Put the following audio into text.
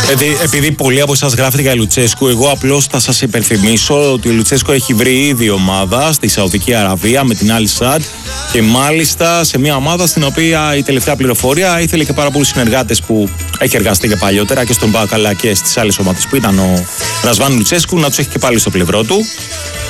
Επειδή πολλοί από εσάς γράφετε για Λουτσέσκου, εγώ απλώς θα σας υπενθυμίσω ότι ο Λουτσέσκου έχει βρει ήδη ομάδα στη Σαουδική Αραβία με την Al Sadd και μάλιστα σε μια ομάδα στην οποία η τελευταία πληροφορία ήθελε και πάρα πολλούς συνεργάτες που έχει εργαστεί και παλιότερα και στον ΠΑΟΚ αλλά και στις άλλες ομάδες που ήταν ο Ρασβάν Λουτσέσκου να τους έχει και πάλι στο πλευρό του.